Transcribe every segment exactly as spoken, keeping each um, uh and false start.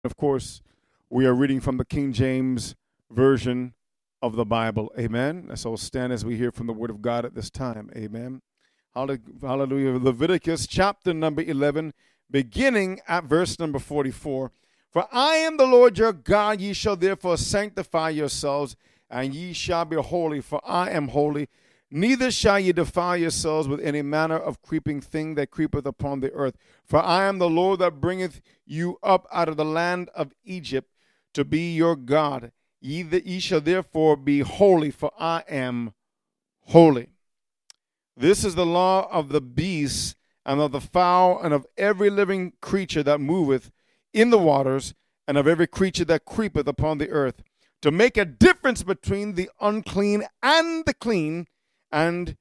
Of course, we are reading from the King James Version of the Bible. Amen. So stand as we hear from the Word of God at this time. Amen. Hallelujah. Leviticus chapter number eleven, beginning at verse number forty-four. For I am the Lord your God, ye shall therefore sanctify yourselves, and ye shall be holy, for I am holy. Neither shall ye defile yourselves with any manner of creeping thing that creepeth upon the earth. For I am the Lord that bringeth you up out of the land of Egypt to be your God. Ye, that ye shall therefore be holy, for I am holy. This is the law of the beasts and of the fowl and of every living creature that moveth in the waters and of every creature that creepeth upon the earth, to make a difference between the unclean and the clean, and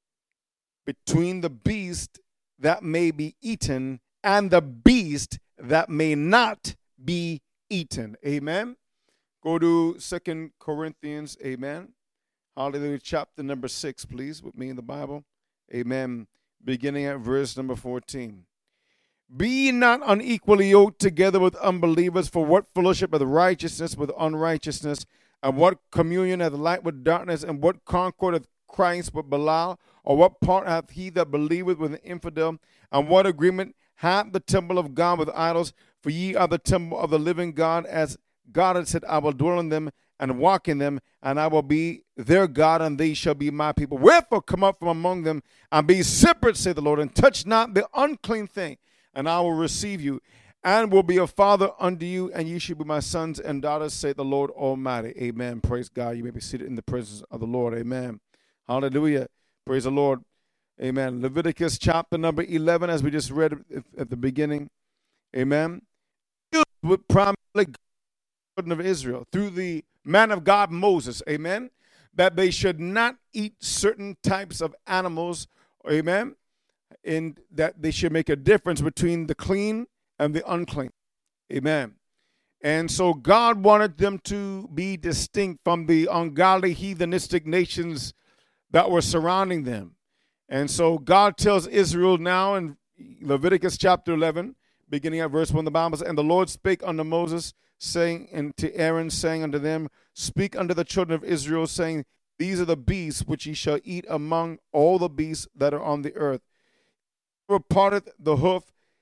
between the beast that may be eaten and the beast that may not be eaten. Amen. Go to Second Corinthians, amen. Hallelujah, chapter number six, please, with me in the Bible. Amen. Beginning at verse number fourteen. Be ye not unequally yoked together with unbelievers, for what fellowship hath righteousness with unrighteousness, and what communion hath light with darkness, and what concord hath Christ with Belial? Or what part hath he that believeth with an infidel? And what agreement hath the temple of God with idols? For ye are the temple of the living God, as God had said, I will dwell in them and walk in them, and I will be their God, and they shall be my people. Wherefore come up from among them, and be separate, saith the Lord, and touch not the unclean thing, and I will receive you, and will be a father unto you, and ye shall be my sons and daughters, saith the Lord Almighty. Amen. Praise God. You may be seated in the presence of the Lord. Amen. Hallelujah. Praise the Lord. Amen. Leviticus chapter number eleven, as we just read at the beginning. Amen. With primarily the children of Israel through the man of God Moses. Amen. That they should not eat certain types of animals. Amen. And that they should make a difference between the clean and the unclean. Amen. And so God wanted them to be distinct from the ungodly heathenistic nations that were surrounding them. And so God tells Israel now in Leviticus chapter eleven, beginning at verse one, the Bible says, and the Lord spake unto Moses, saying, and to Aaron, saying unto them, speak unto the children of Israel, saying, these are the beasts which ye shall eat among all the beasts that are on the earth. Whoever parteth the hoof,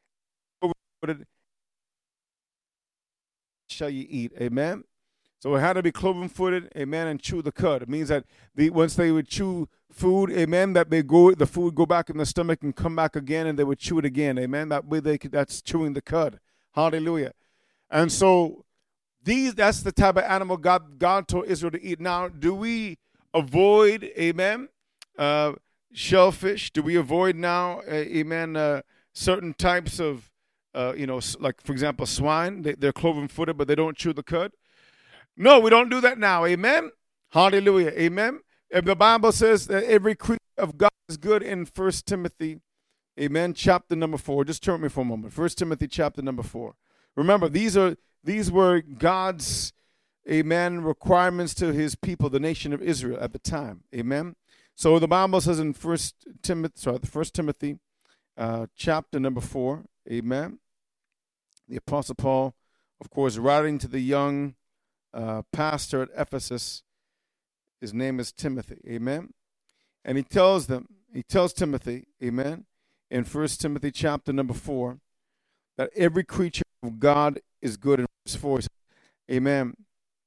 shall ye eat. Amen. So it had to be cloven-footed, amen, and chew the cud. It means that the, once they would chew food, amen, that they go, the food would go back in the stomach and come back again, and they would chew it again, amen. That way they could, that's chewing the cud. Hallelujah. And so these, that's the type of animal God, God told Israel to eat. Now, do we avoid, amen, uh, shellfish? Do we avoid now, uh, amen, uh, certain types of, uh, you know, like, for example, swine? They, they're cloven-footed, but they don't chew the cud. No, we don't do that now. Amen. Hallelujah. Amen. If the Bible says that every creature of God is good in First Timothy, amen, chapter number four. Just turn with me for a moment. First Timothy chapter number four. Remember, these are these were God's, amen, requirements to his people, the nation of Israel at the time. Amen. So the Bible says in First Timothy, sorry, First Timothy uh, chapter number four, amen. The Apostle Paul, of course, writing to the young Uh, pastor at Ephesus. His name is Timothy. Amen. And he tells them, he tells Timothy, amen, in First Timothy chapter number four, that every creature of God is good. In verse four, amen.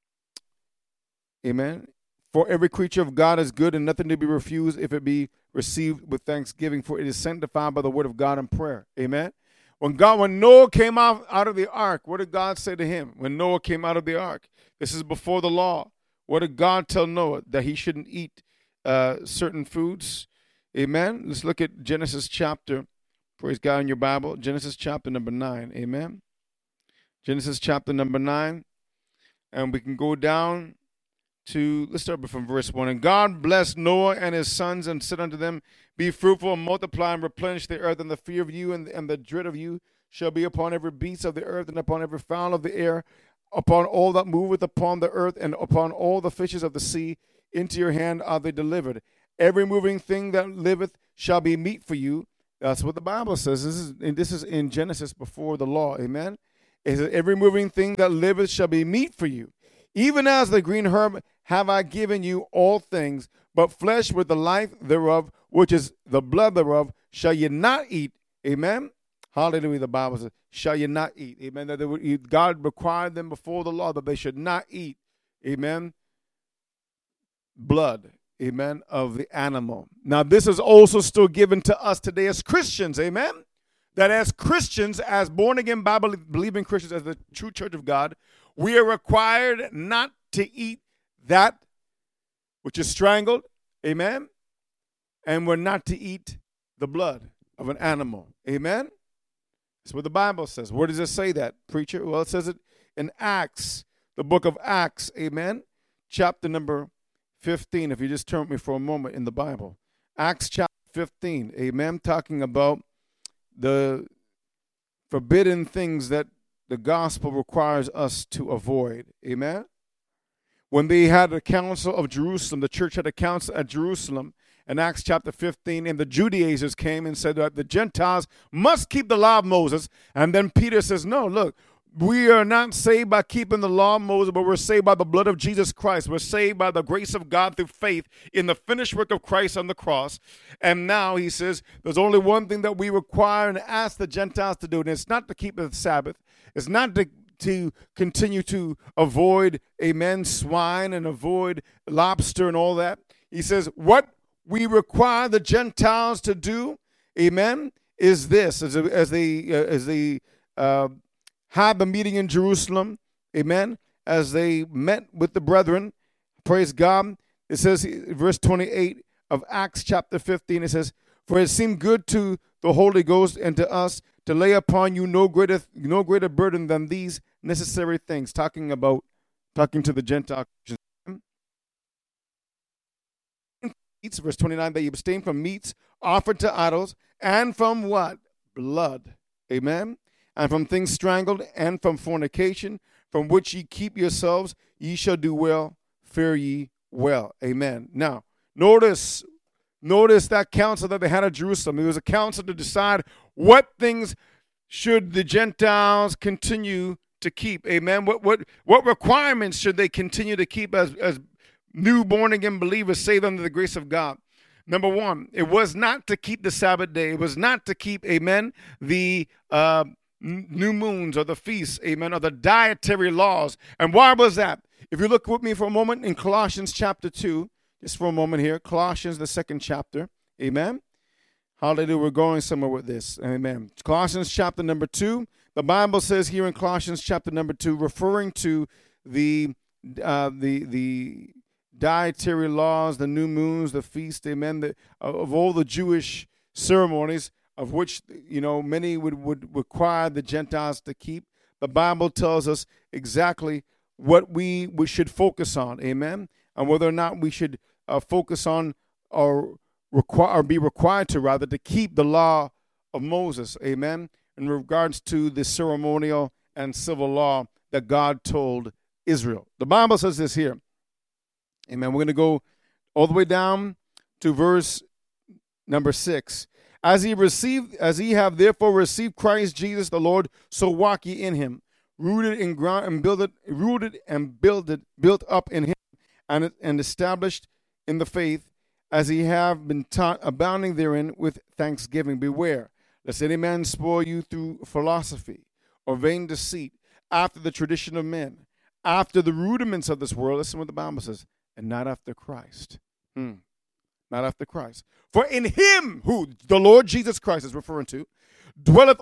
Amen. For every creature of God is good, and nothing to be refused if it be received with thanksgiving, for it is sanctified by the word of God and prayer. Amen. When God, when Noah came out, out of the ark, what did God say to him? When Noah came out of the ark, this is before the law. What did God tell Noah? That he shouldn't eat uh, certain foods. Amen. Let's look at Genesis chapter, praise God in your Bible, Genesis chapter number nine. Amen. Genesis chapter number nine. And we can go down to, let's start from verse one. And God blessed Noah and his sons and said unto them, be fruitful and multiply and replenish the earth, and the fear of you and, and the dread of you shall be upon every beast of the earth and upon every fowl of the air, upon all that moveth upon the earth, and upon all the fishes of the sea. Into your hand are they delivered. Every moving thing that liveth shall be meat for you. That's what the Bible says. This is, and this is in Genesis before the law. Amen. It says, every moving thing that liveth shall be meat for you. Even as the green herb have I given you all things, but flesh with the life thereof, which is the blood thereof, shall ye not eat. Amen. Hallelujah. The Bible says, shall ye not eat. Amen. That they would, God required them before the law that they should not eat. Amen. Blood. Amen. Of the animal. Now, this is also still given to us today as Christians. Amen. That as Christians, as born-again, Bible-believing Christians, as the true church of God, we are required not to eat that which is strangled. Amen. And we're not to eat the blood of an animal. Amen. That's what the Bible says. Where does it say that, preacher? Well, it says it in Acts, the book of Acts. Amen. Chapter number fifteen, if you just turn with me for a moment in the Bible. Acts chapter fifteen. Amen. Talking about the forbidden things that the gospel requires us to avoid. Amen. When they had a council of Jerusalem, the church had a council at Jerusalem in Acts chapter fifteen, and the Judaizers came and said that the Gentiles must keep the law of Moses. And then Peter says, no, look, we are not saved by keeping the law of Moses, but we're saved by the blood of Jesus Christ. We're saved by the grace of God through faith in the finished work of Christ on the cross. And now he says there's only one thing that we require and ask the Gentiles to do, and it's not to keep the Sabbath. It's not to, to continue to avoid, amen, swine and avoid lobster and all that. He says what we require the Gentiles to do, amen, is this. As, as they, uh, as they uh, had the meeting in Jerusalem, amen, as they met with the brethren, praise God. It says, verse twenty-eight of Acts chapter fifteen, it says, for it seemed good to the Holy Ghost and to us to lay upon you no greater no greater burden than these necessary things. Talking about, talking to the Gentile Christians. Verse twenty-nine, that you abstain from meats offered to idols, and from what? Blood. Amen. And from things strangled, and from fornication, from which ye keep yourselves, ye shall do well, fare ye well. Amen. Now, notice, notice that council that they had at Jerusalem. It was a council to decide what things should the Gentiles continue to keep. Amen. What what what requirements should they continue to keep as, as new born-again believers saved under the grace of God? Number one, it was not to keep the Sabbath day. It was not to keep, amen, the uh, new moons or the feasts, amen, or the dietary laws. And why was that? If you look with me for a moment in Colossians chapter two, just for a moment here, Colossians, the second chapter, amen. Hallelujah, we're going somewhere with this, amen. Colossians chapter number two, the Bible says here in Colossians chapter number two, referring to the uh, the the dietary laws, the new moons, the feast, amen, the, of all the Jewish ceremonies, of which, you know, many would, would require the Gentiles to keep. The Bible tells us exactly what we, we should focus on, amen, and whether or not we should uh, focus on or require or be required to, rather, to keep the law of Moses, amen, in regards to the ceremonial and civil law that God told Israel. The Bible says this here. Amen. We're going to go all the way down to verse number six. As ye received, as ye have therefore received Christ Jesus the Lord, so walk ye in him, rooted and ground and builded, rooted and builded, built up in him, and and established in the faith, as ye have been taught, abounding therein with thanksgiving. Beware lest any man spoil you through philosophy or vain deceit, after the tradition of men, after the rudiments of this world. Listen what the Bible says. And not after Christ. Hmm. Not after Christ. For in him, who the Lord Jesus Christ is referring to, dwelleth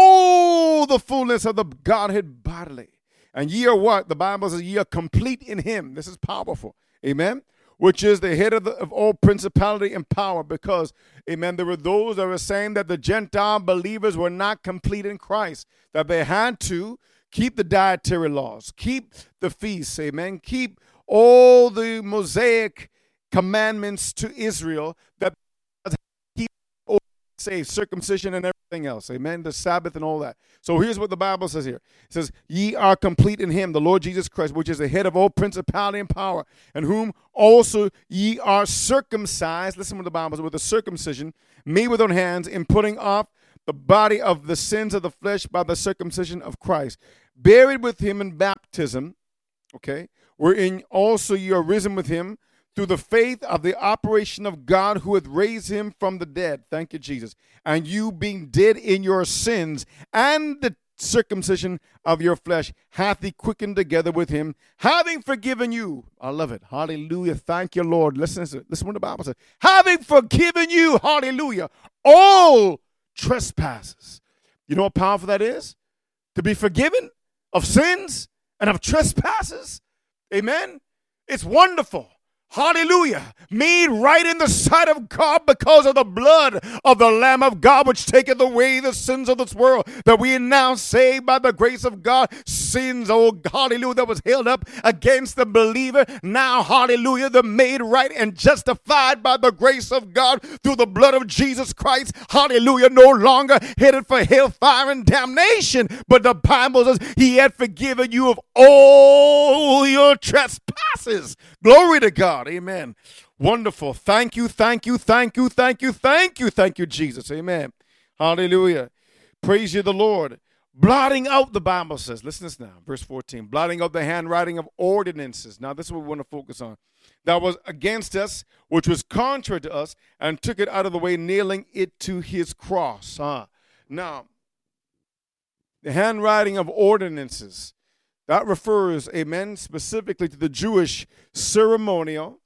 all the fullness of the Godhead bodily. And ye are what? The Bible says ye are complete in him. This is powerful. Amen. Which is the head of, the, of all principality and power. Because, amen, there were those that were saying that the Gentile believers were not complete in Christ. That they had to keep the dietary laws. Keep the feasts. Amen. Keep all the Mosaic commandments to Israel, that keep, say, circumcision and everything else, amen, the Sabbath and all that. So here's what the Bible says here. It says, ye are complete in him, the Lord Jesus Christ, which is the head of all principality and power, and whom also ye are circumcised, listen what the Bible says, with the circumcision, made with own hands, in putting off the body of the sins of the flesh by the circumcision of Christ, buried with him in baptism, okay, wherein also you are risen with him through the faith of the operation of God who hath raised him from the dead. Thank you, Jesus. And you being dead in your sins and the circumcision of your flesh hath he quickened together with him, having forgiven you. I love it. Hallelujah. Thank you, Lord. Listen, listen, listen what the Bible says. Having forgiven you, hallelujah, all trespasses. You know how powerful that is? To be forgiven of sins and of trespasses. Amen. It's wonderful. Hallelujah. Made right in the sight of God because of the blood of the Lamb of God, which taketh away the sins of this world, that we are now saved by the grace of God. Sins, oh hallelujah, that was held up against the believer. Now, hallelujah, they're made right and justified by the grace of God through the blood of Jesus Christ. Hallelujah. No longer headed for hellfire and damnation, but the Bible says he had forgiven you of all your trespasses. Glory to God. Amen. Wonderful. Thank you, thank you, thank you, thank you, thank you, thank you, Jesus. Amen. Hallelujah. Praise you, the Lord. Blotting out, the Bible says, listen to this now, verse fourteen, blotting out the handwriting of ordinances. Now, this is what we want to focus on. That was against us, which was contrary to us, and took it out of the way, nailing it to his cross. Huh? Now, the handwriting of ordinances. That refers, amen, specifically to the Jewish ceremonial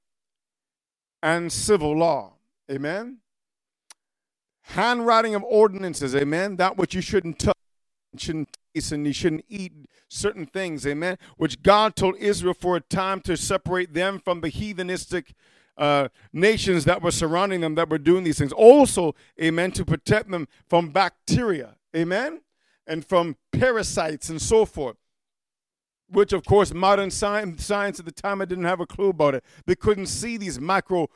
and civil law. Amen. Handwriting of ordinances, amen, that which you shouldn't touch, shouldn't taste, and you shouldn't eat certain things, amen, which God told Israel for a time to separate them from the heathenistic uh, nations that were surrounding them that were doing these things. Also, amen, to protect them from bacteria, amen, and from parasites and so forth. Which, of course, modern science, science at the time, I didn't have a clue about it. They couldn't see these microscopic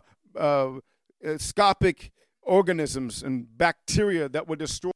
uh, uh, organisms and bacteria that would destroy,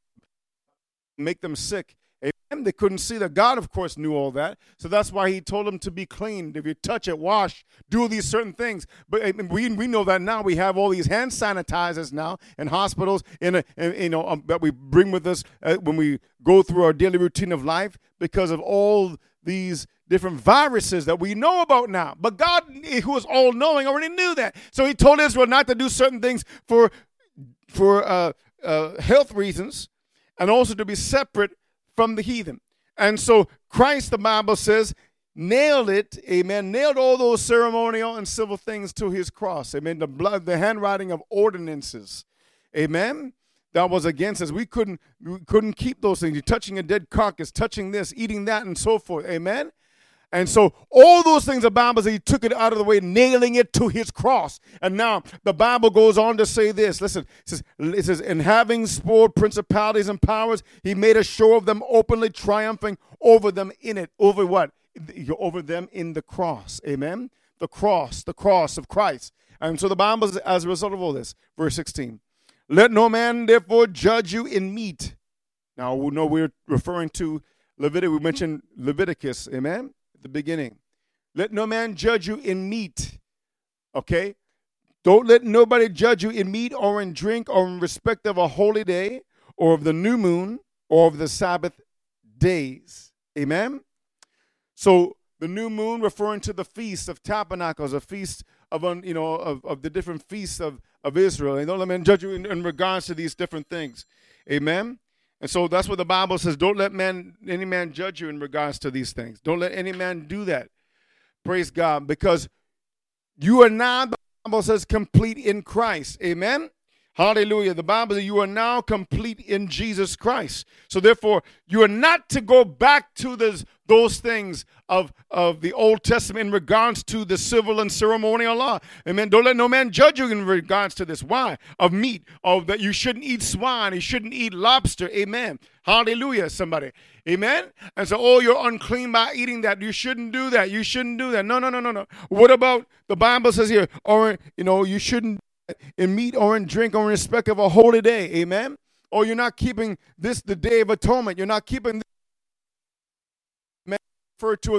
make them sick. Amen. They couldn't see that. God, of course, knew all that. So that's why he told them to be cleaned. If you touch it, wash, do these certain things. But we we know that now. We have all these hand sanitizers now in hospitals, in, a, in you know, um, that we bring with us uh, when we go through our daily routine of life because of all these different viruses that we know about now. But God, who is all-knowing, already knew that. So he told Israel not to do certain things for, for uh, uh, health reasons and also to be separate from the heathen. And so Christ, the Bible says, nailed it, amen, nailed all those ceremonial and civil things to his cross. Amen, the blood, the handwriting of ordinances. Amen. That was against us. We couldn't we couldn't keep those things. You're touching a dead carcass, touching this, eating that, and so forth. Amen? And so all those things, the Bible says he took it out of the way, nailing it to his cross. And now the Bible goes on to say this. Listen, it says, it says in having spoiled principalities and powers, he made a show of them, openly triumphing over them in it. Over what? Over them in the cross. Amen? The cross, the cross of Christ. And so the Bible says, as a result of all this, verse sixteen, let no man therefore judge you in meat. Now, we know we're referring to Leviticus. We mentioned Leviticus, amen, at the beginning. Let no man judge you in meat, okay? Don't let nobody judge you in meat or in drink or in respect of a holy day or of the new moon or of the Sabbath days, amen? So the new moon referring to the Feast of Tabernacles, a feast of, you know, of, of the different feasts of of Israel. And don't let men judge you in, in regards to these different things. Amen? And so that's what the Bible says. Don't let man, any man judge you in regards to these things. Don't let any man do that. Praise God. Because you are now, the Bible says, complete in Christ. Amen? Hallelujah. The Bible says you are now complete in Jesus Christ. So therefore, you are not to go back to this, those things of, of the Old Testament in regards to the civil and ceremonial law. Amen. Don't let no man judge you in regards to this. Why? Of meat. Of that you shouldn't eat swine. You shouldn't eat lobster. Amen. Hallelujah, somebody. Amen. And so, oh, you're unclean by eating that. You shouldn't do that. You shouldn't do that. No, no, no, no, no. What about the Bible says here, or, you know, you shouldn't in meat or in drink or in respect of a holy day. Amen. Or you're not keeping this the Day of Atonement. You're not keeping this referred to in the Old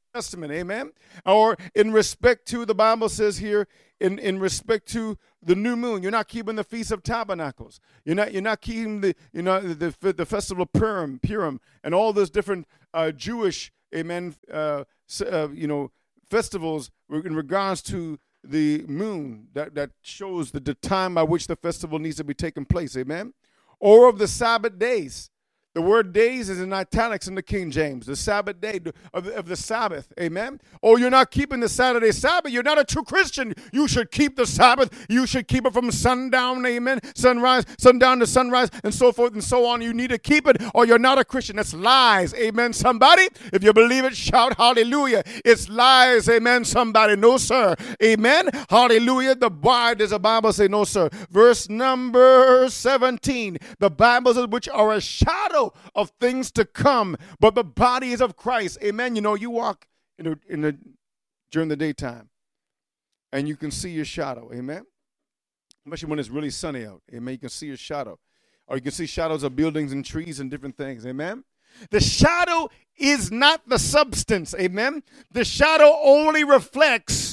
Testament, amen? Or in respect to, the Bible says here, in, in respect to the new moon, you're not keeping the Feast of Tabernacles. You're not you're not keeping the you know the the, the festival of Purim, Purim, and all those different uh, Jewish, amen, uh, uh, you know, festivals in regards to the moon that, that shows the, the time by which the festival needs to be taking place, amen? Or of the Sabbath days. The word days is in italics in the King James, the Sabbath day of the, of the Sabbath, amen? Or you're not keeping the Saturday Sabbath. You're not a true Christian. You should keep the Sabbath. You should keep it from sundown, amen, sunrise, sundown to sunrise, and so forth and so on. You need to keep it, or you're not a Christian. That's lies, amen, somebody? If you believe it, shout hallelujah. It's lies, amen, somebody. No, sir, amen, hallelujah. The why does the Bible say no, sir? Verse number seventeen, the Bible says, which are a shadow of things to come, but the body is of Christ. Amen. You know, you walk in the, in the during the daytime, and you can see your shadow. Amen. Especially when it's really sunny out. Amen. You can see your shadow, or you can see shadows of buildings and trees and different things. Amen. The shadow is not the substance. Amen. The shadow only reflects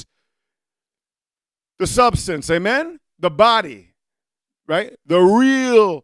the substance. Amen. The body, right? The real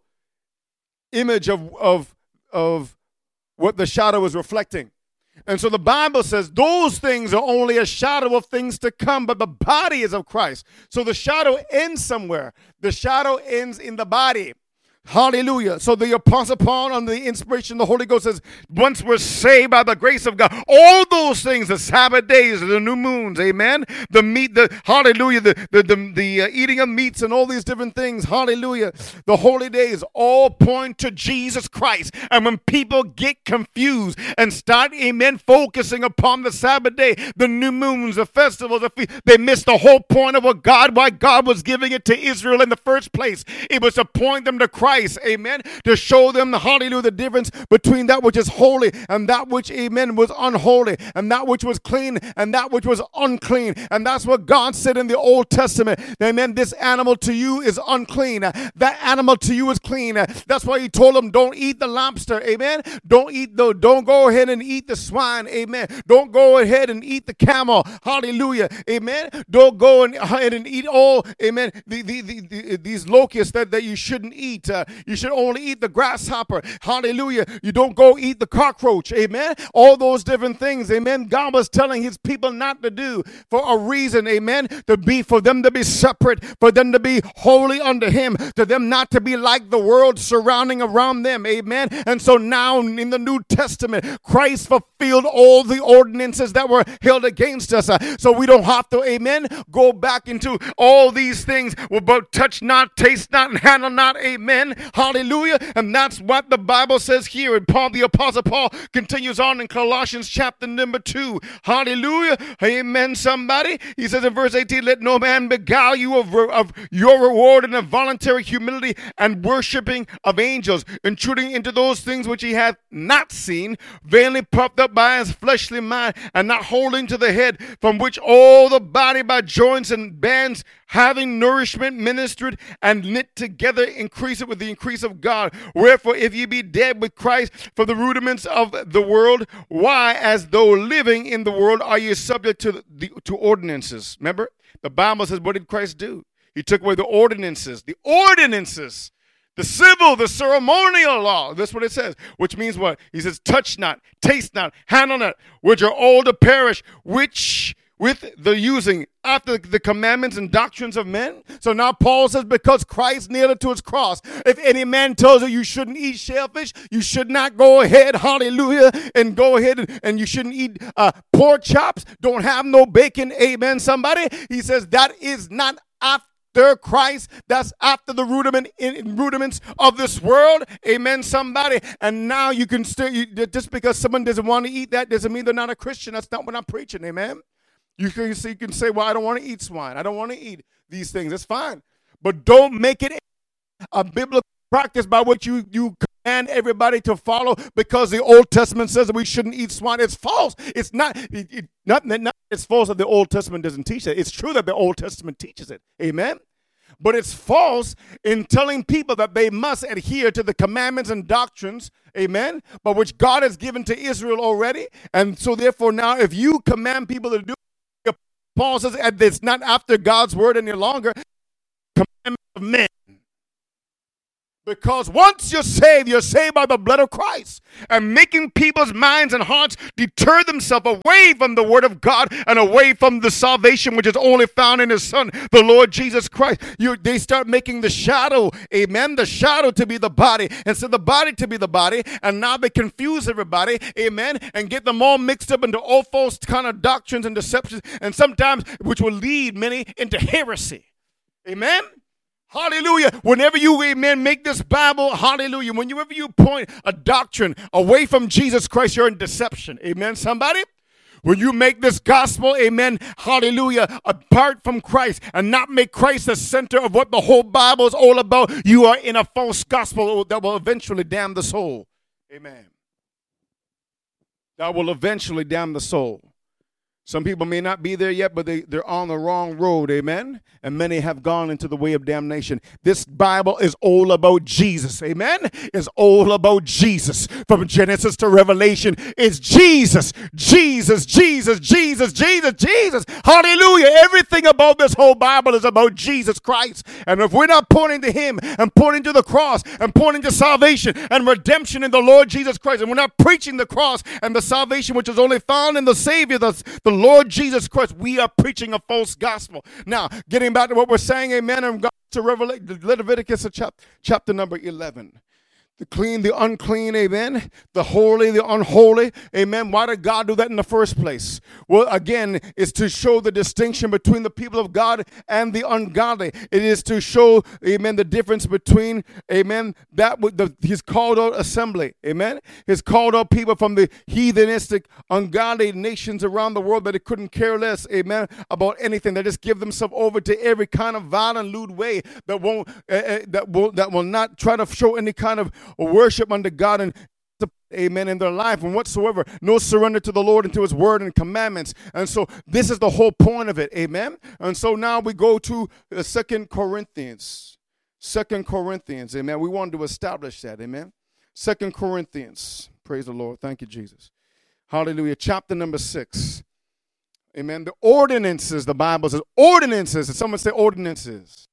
image of, of, of what the shadow is reflecting. And so the Bible says those things are only a shadow of things to come, but the body is of Christ. So the shadow ends somewhere. The shadow ends in the body. Hallelujah. So the Apostle Paul, under the inspiration of the Holy Ghost, says, once we're saved by the grace of God, all those things, the Sabbath days, the new moons, amen, the meat, the hallelujah, the the the, the uh, eating of meats and all these different things, hallelujah, the holy days, all point to Jesus Christ. And when people get confused and start, amen, focusing upon the Sabbath day, the new moons, the festivals, the fe- they miss the whole point of what God, why God was giving it to Israel in the first place. It was to point them to Christ. Amen, to show them the hallelujah, the difference between that which is holy and that which, amen, was unholy, and that which was clean and that which was unclean. And that's what God said in the Old Testament. Amen. This animal to you is unclean. That animal to you is clean. That's why he told them, don't eat the lobster. Amen. Don't eat the, don't go ahead and eat the swine. Amen. Don't go ahead and eat the camel. Hallelujah. Amen. Don't go ahead and eat all, amen, the, the, the, the, these locusts that, that you shouldn't eat. Uh, You should only eat the grasshopper. Hallelujah. You don't go eat the cockroach. Amen. All those different things. Amen. God was telling his people not to do for a reason. Amen. To be, for them to be separate, for them to be holy unto him, to them not to be like the world surrounding around them. Amen. And so now in the New Testament, Christ fulfilled all the ordinances that were held against us. Uh, so we don't have to, amen, go back into all these things. Well, but touch not, taste not, and handle not. Amen. Hallelujah. And that's what the Bible says here. And Paul, the Apostle Paul, continues on in Colossians chapter number two. Hallelujah. Amen, somebody. He says in verse eighteen, let no man beguile you of, of your reward in a voluntary humility and worshiping of angels, intruding into those things which he hath not seen, vainly puffed up by his fleshly mind, and not holding to the head, from which all the body by joints and bands, having nourishment ministered and knit together, increase it with the increase of God. Wherefore, if ye be dead with Christ from the rudiments of the world, why, as though living in the world, are ye subject to the to ordinances? Remember, the Bible says, what did Christ do? He took away the ordinances, the ordinances, the civil, the ceremonial law. That's what it says, which means what? He says, touch not, taste not, handle not, which are all to perish, which with the using after the commandments and doctrines of men. So now Paul says, because Christ nailed it to his cross, if any man tells you you shouldn't eat shellfish, you should not go ahead, hallelujah, and go ahead and, and you shouldn't eat uh, pork chops, don't have no bacon, amen, somebody. He says that is not after Christ, that's after the rudiment in rudiments of this world, amen, somebody. And now you can still, you, just because someone doesn't want to eat that doesn't mean they're not a Christian. That's not what I'm preaching, amen. You can, so you can say, well, I don't want to eat swine. I don't want to eat these things. That's fine. But don't make it a biblical practice by which you, you command everybody to follow because the Old Testament says that we shouldn't eat swine. It's false. It's not, it, it, not, not it's false that the Old Testament doesn't teach it. It's true that the Old Testament teaches it. Amen. But it's false in telling people that they must adhere to the commandments and doctrines, amen, but which God has given to Israel already. And so therefore now if you command people to do it, Paul says it's not after God's word any longer, commandment of men. Because once you're saved, you're saved by the blood of Christ. And making people's minds and hearts deter themselves away from the word of God and away from the salvation which is only found in his Son, the Lord Jesus Christ. You, they start making the shadow, amen, the shadow to be the body instead of the body to be the body. And now they confuse everybody, amen, and get them all mixed up into all false kind of doctrines and deceptions, and sometimes which will lead many into heresy. Amen. Hallelujah. Whenever you, amen, make this Bible, hallelujah, whenever you point a doctrine away from Jesus Christ, you're in deception. Amen, somebody? When you make this gospel, amen, hallelujah, apart from Christ and not make Christ the center of what the whole Bible is all about, you are in a false gospel that will eventually damn the soul. Amen. That will eventually damn the soul. Some people may not be there yet, but they, they're on the wrong road, amen? And many have gone into the way of damnation. This Bible is all about Jesus, amen? It's all about Jesus. From Genesis to Revelation, it's Jesus, Jesus, Jesus, Jesus, Jesus, Jesus. Hallelujah. Everything about this whole Bible is about Jesus Christ. And if we're not pointing to him and pointing to the cross and pointing to salvation and redemption in the Lord Jesus Christ, and we're not preaching the cross and the salvation which is only found in the Savior, the, the Lord Jesus Christ, we are preaching a false gospel. Now, getting back to what we're saying, amen, and God to Revelation, Leviticus chapter, chapter number eleven. The clean, the unclean, amen. The holy, the unholy, amen. Why did God do that in the first place? Well, again, it's to show the distinction between the people of God and the ungodly. It is to show, amen, the difference between, amen, that with the his called out assembly, amen. His called out people from the heathenistic, ungodly nations around the world that it couldn't care less, amen, about anything. They just give themselves over to every kind of violent, lewd way that won't, uh, uh, that will, that will not try to show any kind of worship unto God and amen in their life and whatsoever. No surrender to the Lord and to his word and commandments. And so this is the whole point of it. Amen. And so now we go to the Second Corinthians. Second Corinthians. Amen. We wanted to establish that. Amen. Second Corinthians. Praise the Lord. Thank you, Jesus. Hallelujah. Chapter number six. Amen. The ordinances, the Bible says ordinances. Someone say ordinances.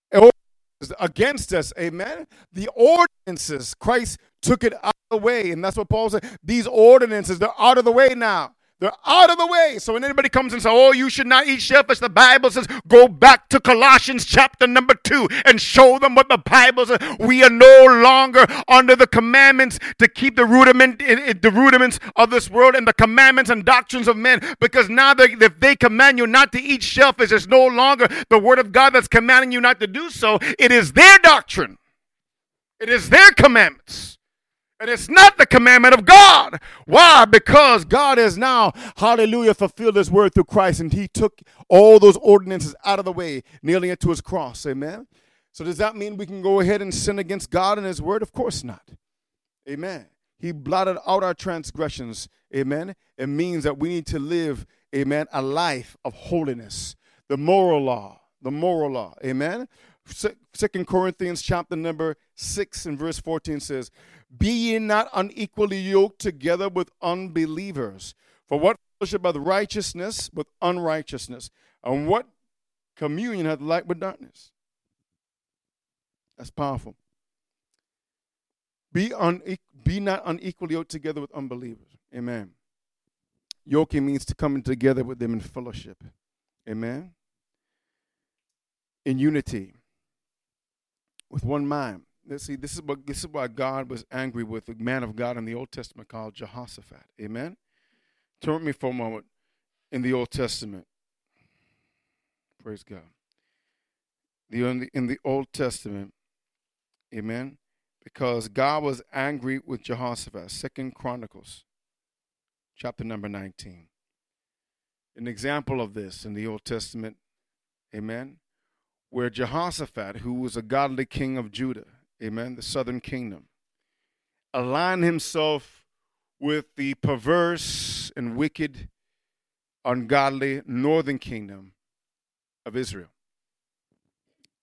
Against us, amen. The ordinances, Christ took it out of the way, and that's what Paul said. These ordinances, they're out of the way now. They're out of the way. So when anybody comes and says, oh, you should not eat shellfish, the Bible says, go back to Colossians chapter number two and show them what the Bible says. We are no longer under the commandments to keep the rudiment, the rudiments of this world and the commandments and doctrines of men, because now they, if they command you not to eat shellfish, it's no longer the word of God that's commanding you not to do so. It is their doctrine. It is their commandments. And it's not the commandment of God. Why? Because God has now, hallelujah, fulfilled his word through Christ, and he took all those ordinances out of the way, nailing it to his cross. Amen. So does that mean we can go ahead and sin against God and his word? Of course not. Amen. He blotted out our transgressions. Amen. It means that we need to live, amen, a life of holiness. The moral law. The moral law. Amen. Second Corinthians chapter number six and verse fourteen says, be ye not unequally yoked together with unbelievers. For what fellowship hath righteousness with unrighteousness? And what communion hath light with darkness? That's powerful. Be, une- be not unequally yoked together with unbelievers. Amen. Yoking means to come together with them in fellowship. Amen. In unity. With one mind. Let's see, this is what this is why God was angry with the man of God in the Old Testament called Jehoshaphat. Amen. Turn with me for a moment in the Old Testament. Praise God. The in the, in the Old Testament, amen. Because God was angry with Jehoshaphat. Second Chronicles, chapter number nineteen. An example of this in the Old Testament, amen, where Jehoshaphat, who was a godly king of Judah, amen, the southern kingdom, aligned himself with the perverse and wicked, ungodly northern kingdom of Israel.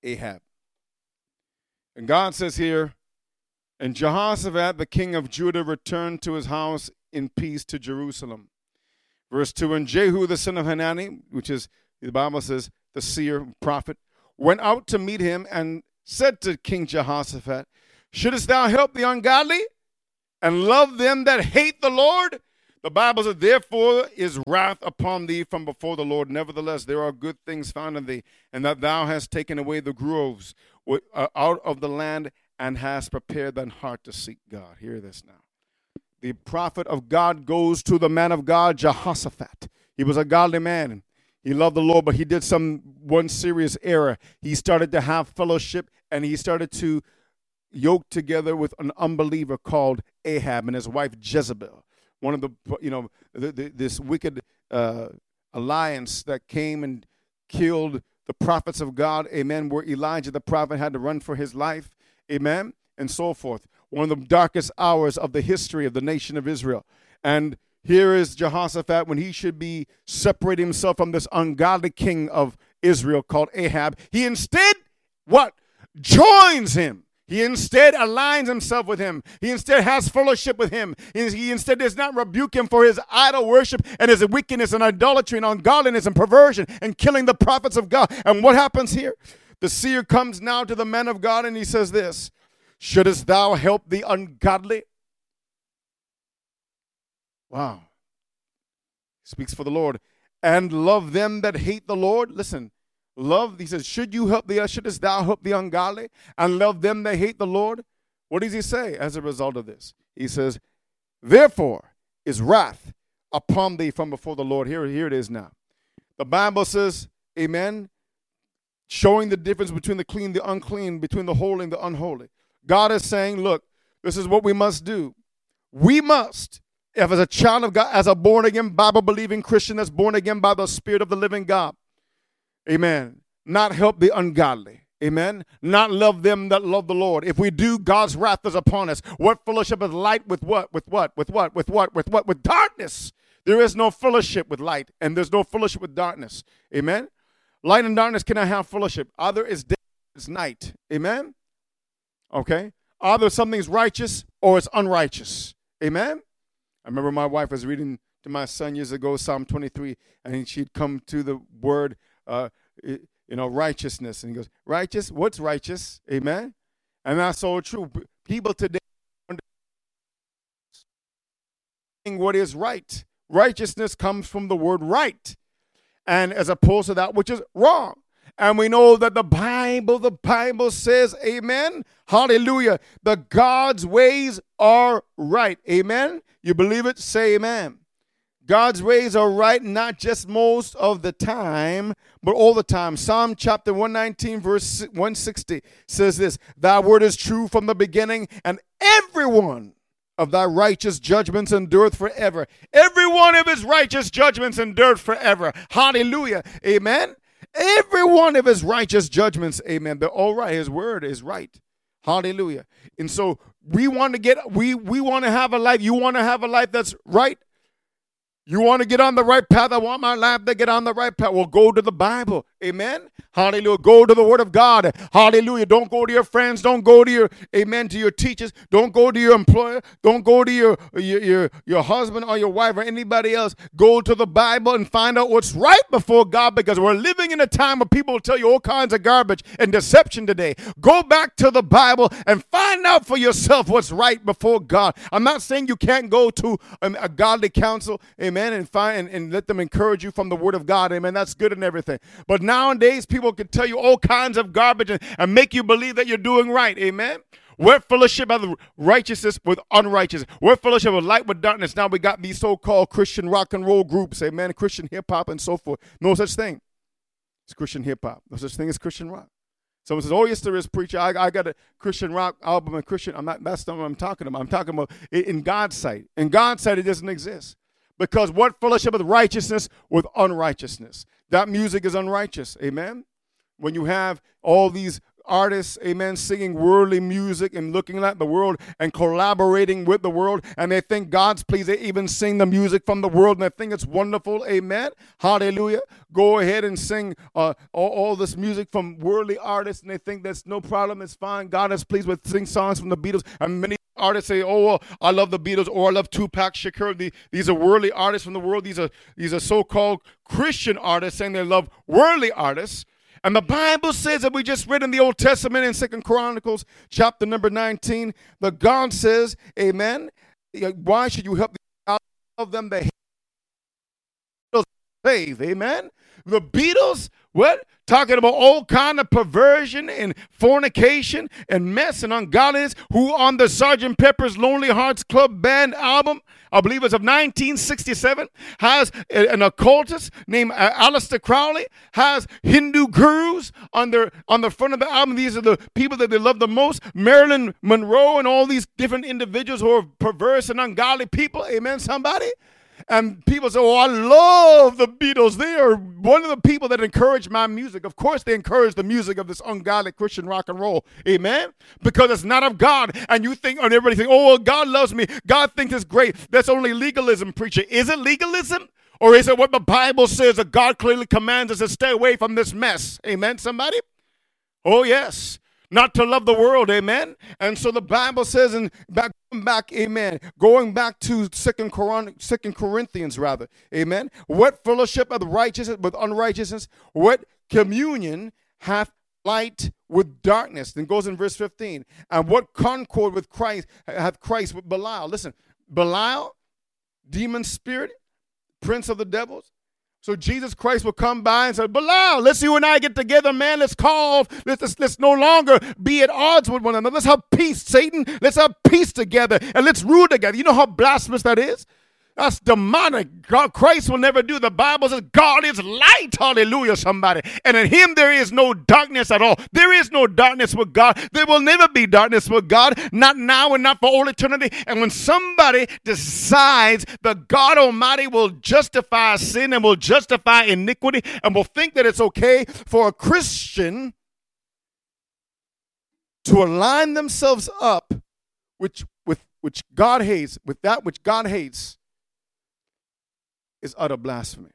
Ahab. And God says here, and Jehoshaphat, the king of Judah, returned to his house in peace to Jerusalem. Verse two, and Jehu, the son of Hanani, which is, the Bible says, the seer, prophet, went out to meet him and said to King Jehoshaphat, shouldest thou help the ungodly and love them that hate the Lord? The Bible says, therefore is wrath upon thee from before the Lord. Nevertheless, there are good things found in thee, and that thou hast taken away the groves out of the land and hast prepared thine heart to seek God. Hear this now. The prophet of God goes to the man of God, Jehoshaphat. He was a godly man. He loved the Lord, but he did some one serious error. He started to have fellowship, and he started to yoke together with an unbeliever called Ahab and his wife Jezebel. One of the, you know, the, the, this wicked uh, alliance that came and killed the prophets of God, amen, where Elijah the prophet had to run for his life, amen, and so forth. One of the darkest hours of the history of the nation of Israel. And here is Jehoshaphat when he should be separating himself from this ungodly king of Israel called Ahab. He instead, what? Joins him. He instead aligns himself with him. He instead has fellowship with him. He instead does not rebuke him for his idol worship and his wickedness and idolatry and ungodliness and perversion and killing the prophets of God. And what happens here? The seer comes now to the man of God and he says this, shouldest thou help the ungodly? Wow. Speaks for the Lord. And love them that hate the Lord. Listen. Love, he says, should you help the, shouldest thou help the ungodly and love them that hate the Lord? What does he say as a result of this? He says, therefore is wrath upon thee from before the Lord. Here, here it is now. The Bible says, amen, showing the difference between the clean, the unclean, between the holy and the unholy. God is saying, look, this is what we must do. We must, if as a child of God, as a born-again, Bible-believing Christian that's born again by the Spirit of the living God, amen, not help the ungodly. Amen. Not love them that love the Lord. If we do, God's wrath is upon us. What fellowship is light with what? With what? With what? With what? With what? With darkness. There is no fellowship with light, and there's no fellowship with darkness. Amen. Light and darkness cannot have fellowship. Either it's day, it's night. Amen. Okay. Either something's righteous or it's unrighteous. Amen. I remember my wife was reading to my son years ago Psalm twenty-three, and she'd come to the word. Uh, it, You know, righteousness. And he goes, righteous? What's righteous? Amen? And that's so true. People today what is right. Righteousness comes from the word right. And as opposed to that which is wrong. And we know that the Bible, the Bible says, amen, hallelujah, the God's ways are right. Amen? You believe it? Say amen. God's ways are right, not just most of the time, but all the time. Psalm chapter one nineteen, verse one sixty says this, thy word is true from the beginning, and every one of thy righteous judgments endureth forever. Every one of his righteous judgments endureth forever. Hallelujah. Amen. Every one of his righteous judgments, amen. They're all right. His word is right. Hallelujah. And so we want to get, we, we want to have a life. You want to have a life that's right. You want to get on the right path? I want my life to get on the right path. Well, go to the Bible. Amen. Hallelujah. Go to the Word of God. Hallelujah. Don't go to your friends. Don't go to your, amen, to your teachers. Don't go to your employer. Don't go to your, your, your, your husband or your wife or anybody else. Go to the Bible and find out what's right before God, because we're living in a time where people will tell you all kinds of garbage and deception today. Go back to the Bible and find out for yourself what's right before God. I'm not saying you can't go to a, a godly counsel, amen. Amen, and find and, and let them encourage you from the word of God. Amen. That's good and everything. But nowadays, people can tell you all kinds of garbage and, and make you believe that you're doing right. Amen. We're fellowship of righteousness with unrighteous. We're fellowship of light with darkness. Now we got these so-called Christian rock and roll groups. Amen. Christian hip hop and so forth. No such thing. It's Christian hip hop. No such thing as Christian rock. Someone says, oh, yes, there is, preacher. I, I got a Christian rock album and Christian. I'm not, that's not what I'm talking about. I'm talking about in God's sight. In God's sight, it doesn't exist. Because what fellowship with righteousness with unrighteousness? That music is unrighteous. Amen? When you have all these artists, amen, singing worldly music and looking at the world and collaborating with the world, and they think God's pleased. They even sing the music from the world, and they think it's wonderful, amen, hallelujah. Go ahead and sing uh, all, all this music from worldly artists, and they think that's no problem, it's fine. God is pleased with sing songs from the Beatles, and many artists say, oh, well, I love the Beatles, or I love Tupac Shakur. The, these are worldly artists from the world. These are, these are so-called Christian artists saying they love worldly artists. And the Bible says that we just read in the Old Testament in Second Chronicles chapter number nineteen, that God says, amen, why should you help the of them that hate save, amen? The Beatles, what? Talking about all kind of perversion and fornication and mess and ungodliness, who on the Sergeant Pepper's Lonely Hearts Club Band album, I believe it's of nineteen sixty-seven, has an occultist named Aleister Crowley, has Hindu gurus on, their, on the front of the album. These are the people that they love the most. Marilyn Monroe and all these different individuals who are perverse and ungodly people. Amen, somebody? And people say, oh, I love the Beatles. They are one of the people that encourage my music. Of course, they encourage the music of this ungodly Christian rock and roll. Amen? Because it's not of God. And you think, and everybody think, oh, well, God loves me. God thinks it's great. That's only legalism, preacher. Is it legalism? Or is it what the Bible says that God clearly commands us to stay away from this mess? Amen, somebody? Oh, yes. Not to love the world, amen. And so the Bible says, and back, back, amen, going back to Second Corinthians, rather, amen. What fellowship of the righteousness with unrighteousness? What communion hath light with darkness? Then goes in verse fifteen. And what concord with Christ hath Christ with Belial? Listen, Belial, demon spirit, prince of the devils. So Jesus Christ will come by and say, Belial, let's you and I get together, man. Let's call. Let's, let's, let's no longer be at odds with one another. Let's have peace, Satan. Let's have peace together, and let's rule together. You know how blasphemous that is? That's demonic. God, Christ will never do. The Bible says God is light. Hallelujah, somebody. And in him there is no darkness at all. There is no darkness with God. There will never be darkness with God. Not now and not for all eternity. And when somebody decides that God Almighty will justify sin and will justify iniquity and will think that it's okay for a Christian to align themselves up which, with which God hates, with that which God hates, is utter blasphemy.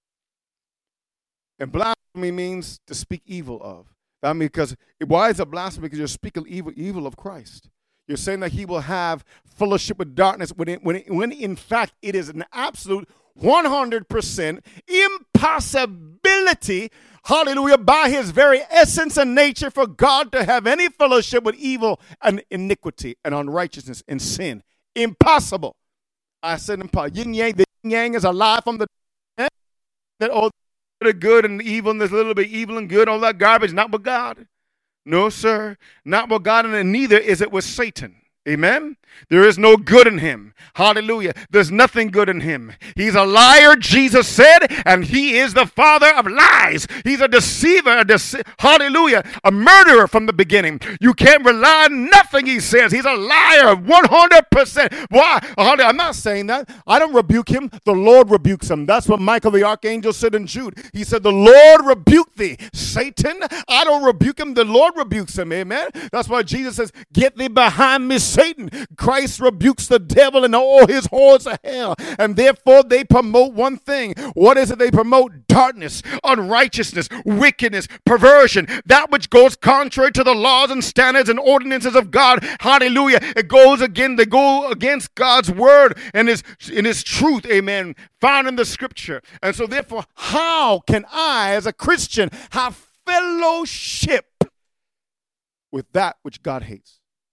And blasphemy means to speak evil of. I mean, because why is it blasphemy? Because you're speaking evil, evil of Christ. You're saying that he will have fellowship with darkness when, it, when, it, when in fact it is an absolute one hundred percent impossibility, hallelujah, by his very essence and nature for God to have any fellowship with evil and iniquity and unrighteousness and sin. Impossible. I said impossible. Yin yang, the yin yang is a lie from the that all the good and evil, and there's a little bit evil and good, all that garbage, not with God. No, sir, not with God, and neither is it with Satan. Amen. There is no good in him. Hallelujah. There's nothing good in him. He's a liar, Jesus said, and he is the father of lies. He's a deceiver, a dece- hallelujah, a murderer from the beginning. You can't rely on nothing he says. He's a liar, one hundred percent. Why? I'm not saying that. I don't rebuke him. The Lord rebukes him. That's what Michael the archangel said in Jude. He said, the Lord rebuke thee, Satan. I don't rebuke him. The Lord rebukes him. Amen. That's why Jesus says, get thee behind me, Satan. Christ rebukes the devil and all his hordes of hell. And therefore they promote one thing. What is it they promote? Darkness, unrighteousness, wickedness, perversion. That which goes contrary to the laws and standards and ordinances of God. Hallelujah. It goes again, they go against God's word and his, in his truth. Amen. Found in the scripture. And so therefore, how can I as a Christian have fellowship with that which God hates?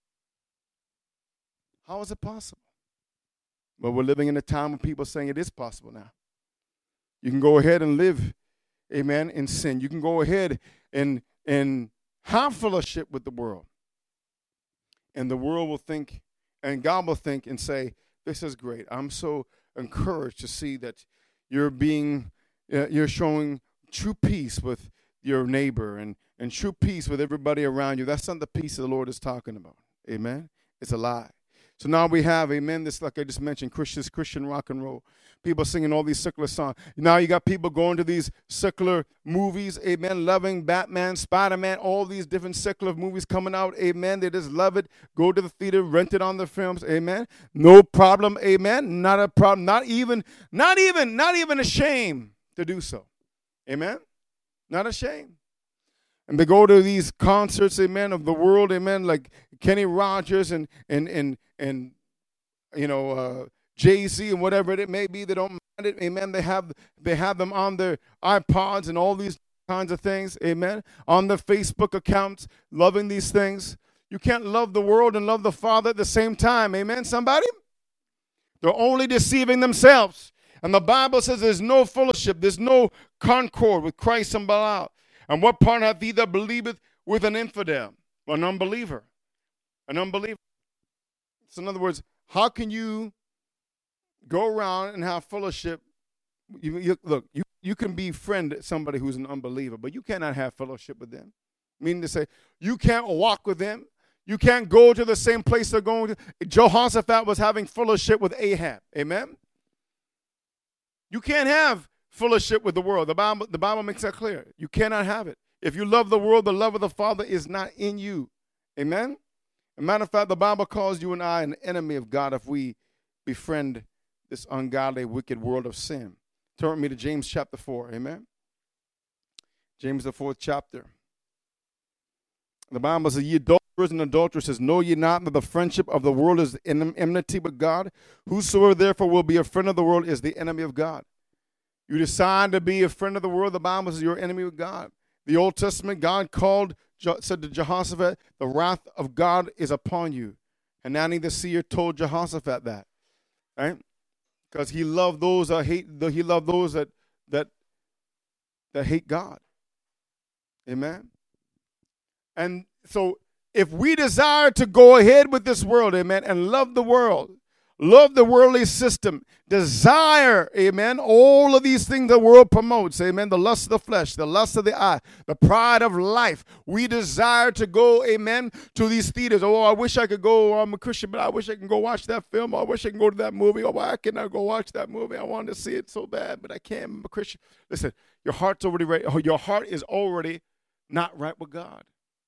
How is it possible? Well, we're living in a time when people are saying it is possible now. You can go ahead and live, amen, in sin. You can go ahead and, and have fellowship with the world. And the world will think, and God will think and say, this is great. I'm so encouraged to see that you're being, uh, you're showing true peace with your neighbor and, and true peace with everybody around you. That's not the peace the Lord is talking about. Amen? It's a lie. So now we have, amen, this, like I just mentioned, Christian, Christian rock and roll. People singing all these secular songs. Now you got people going to these secular movies, amen, loving Batman, Spider-Man, all these different secular movies coming out, amen. They just love it. Go to the theater, rent it on the films, amen. No problem, amen. Not a problem. Not even, not even, not even a shame to do so. Amen. Not a shame. And they go to these concerts, amen, of the world, amen, like Kenny Rogers and and and and you know, uh, Jay-Z and whatever it may be. They don't mind it, amen. They have they have them on their iPods and all these kinds of things, amen, on their Facebook accounts, loving these things. You can't love the world and love the Father at the same time, amen, somebody? They're only deceiving themselves. And the Bible says there's no fellowship, there's no concord with Christ and Belial. And what part hath he that believeth with an infidel, an unbeliever? An unbeliever. So in other words, how can you go around and have fellowship? You, you, look, you, you can befriend somebody who's an unbeliever, but you cannot have fellowship with them. Meaning to say, you can't walk with them. You can't go to the same place they're going to. Jehoshaphat was having fellowship with Ahab. Amen? You can't have fellowship with the world. The Bible, the Bible makes that clear. You cannot have it. If you love the world, the love of the Father is not in you. Amen? As a matter of fact, the Bible calls you and I an enemy of God if we befriend this ungodly, wicked world of sin. Turn with me to James chapter four. Amen? James the fourth chapter. The Bible says, ye adulterers and adulteresses, know ye not that the friendship of the world is enmity with God? Whosoever therefore will be a friend of the world is the enemy of God. You decide to be a friend of the world, the Bible says you're enemy with God. The Old Testament, God called, said to Jehoshaphat, the wrath of God is upon you. Hanani the seer told Jehoshaphat that, right? Because he loved those that hate, he loved those that that that hate God. Amen. And so if we desire to go ahead with this world, amen, and love the world, love the worldly system, desire, amen, all of these things the world promotes, amen, the lust of the flesh, the lust of the eye, the pride of life. We desire to go, amen, to these theaters. Oh, I wish I could go. I'm a Christian, but I wish I can go watch that film. I wish I can go to that movie. Oh, why can't I go watch that movie? I wanted to see it so bad, but I can't. I'm a Christian. Listen, your heart's already right. Your heart is already not right with God.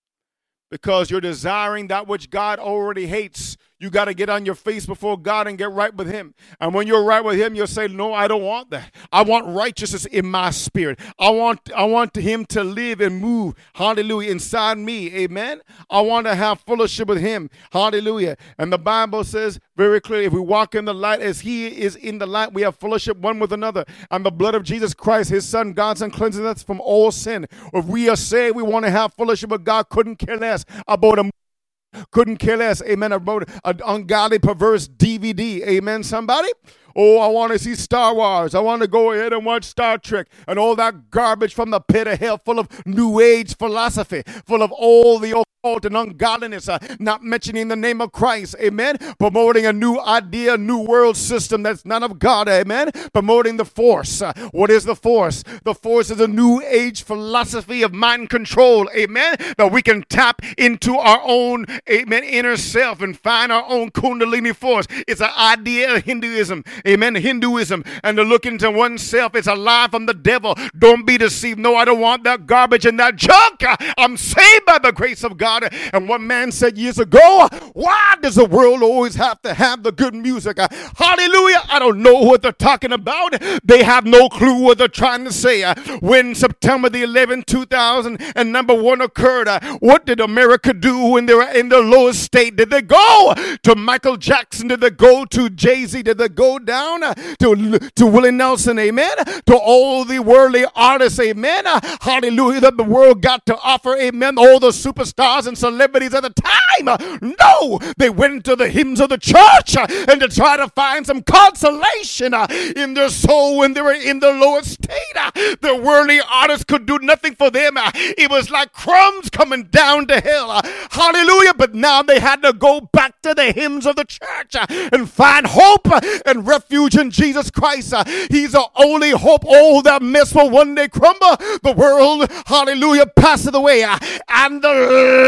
Because you're desiring that which God already hates. You got to get on your face before God and get right with him. And when you're right with him, you'll say, no, I don't want that. I want righteousness in my spirit. I want, I want him to live and move, hallelujah, inside me, amen? I want to have fellowship with him, hallelujah. And the Bible says very clearly, if we walk in the light as he is in the light, we have fellowship one with another. And the blood of Jesus Christ, his son, God's son, cleanses us from all sin. If we are saved, we want to have fellowship with God, couldn't care less about a Couldn't care less, amen, about an ungodly, perverse D V D, amen, somebody? Oh, I want to see Star Wars. I want to go ahead and watch Star Trek and all that garbage from the pit of hell full of New Age philosophy, full of all the occult and ungodliness, uh, not mentioning the name of Christ, amen, promoting a new idea, new world system that's none of God, amen, promoting the force. Uh, what is the force? The force is a new age philosophy of mind control, amen, that we can tap into our own, amen, inner self and find our own kundalini force. It's an idea of Hinduism, amen, Hinduism, and to look into oneself. It's a lie from the devil. Don't be deceived. No, I don't want that garbage and that junk. I'm saved by the grace of God. And one man said years ago, why does the world always have to have the good music? Hallelujah. I don't know what they're talking about. They have no clue what they're trying to say. When September the eleventh, two thousand and number one occurred, what did America do when they were in their lowest state? Did they go to Michael Jackson? Did they go to Jay-Z? Did they go down to, to Willie Nelson? Amen. To all the worldly artists. Amen. Hallelujah. That the world got to offer. Amen. All the superstars and celebrities at the time. No, they went to the hymns of the church and to try to find some consolation in their soul when they were in the lowest state. The worldly artists could do nothing for them. It was like crumbs coming down to hell. Hallelujah. But now they had to go back to the hymns of the church and find hope and refuge in Jesus Christ. He's the only hope. All that mess will one day crumble. The world, hallelujah, passeth away. And the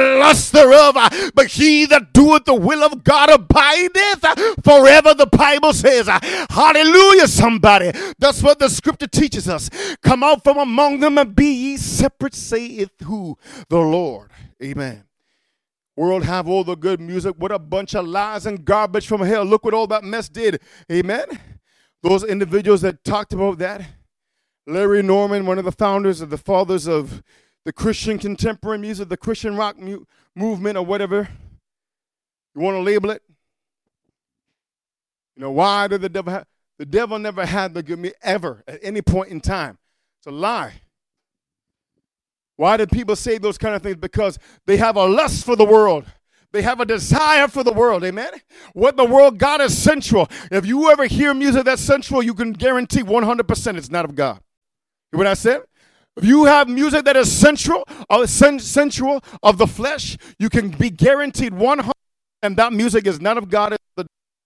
lust thereof. But he that doeth the will of God abideth forever, the Bible says. Hallelujah, somebody. That's what the scripture teaches us. Come out from among them and be ye separate, saith who? The Lord. Amen. World have all the good music. What a bunch of lies and garbage from hell. Look what all that mess did. Amen. Those individuals that talked about that. Larry Norman, one of the founders of the fathers of the Christian contemporary music, the Christian rock mu- movement or whatever. You want to label it? You know, why did the devil have? The devil never had the good music ever at any point in time. It's a lie. Why did people say those kind of things? Because they have a lust for the world. They have a desire for the world, amen? What the world got is sensual. If you ever hear music that's sensual, you can guarantee one hundred percent it's not of God. You know what I said? If you have music that is sensual, or sen- sensual of the flesh, you can be guaranteed one hundred percent and that music is not of God. It's the